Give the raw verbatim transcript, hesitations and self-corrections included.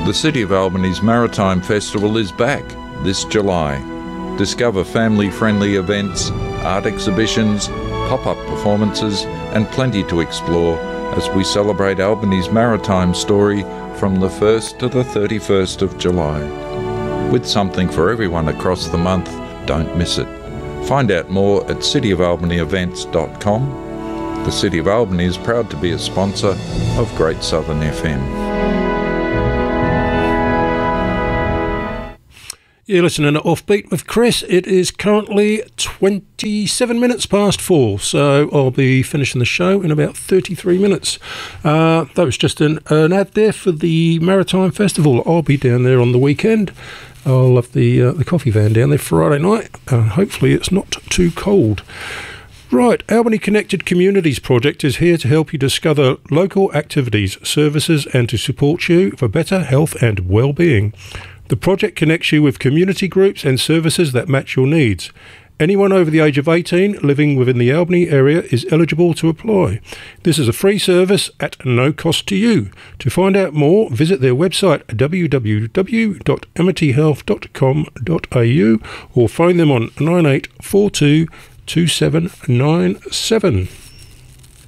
The City of Albany's Maritime Festival is back this July. Discover family-friendly events, art exhibitions, pop-up performances and plenty to explore as we celebrate Albany's maritime story from the first to the thirty-first of July. With something for everyone across the month, don't miss it. Find out more at city of albany events dot com. The City of Albany is proud to be a sponsor of Great Southern F M. You're listening to Offbeat with Chris. It is currently twenty-seven minutes past four, so I'll be finishing the show in about thirty-three minutes. Uh, that was just an, an ad there for the Maritime Festival. I'll be down there on the weekend. I'll have the, uh, the coffee van down there Friday night. Uh, hopefully it's not too cold. Right, Albany Connected Communities Project is here to help you discover local activities, services and to support you for better health and well-being. The project connects you with community groups and services that match your needs. Anyone over the age of eighteen living within the Albany area is eligible to apply. This is a free service at no cost to you. To find out more, visit their website w w w dot amity health dot com dot a u or phone them on nine eight four two two seven nine seven.